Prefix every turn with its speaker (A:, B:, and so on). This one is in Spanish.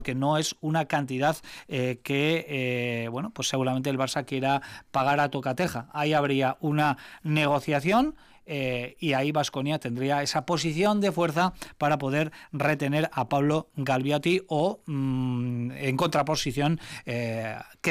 A: que no es una cantidad que, bueno, pues seguramente el Barça quiera pagar a tocateja. Ahí habría una negociación y ahí Baskonia tendría esa posición de fuerza para poder retener a Pablo Gagliotti o en contraposición que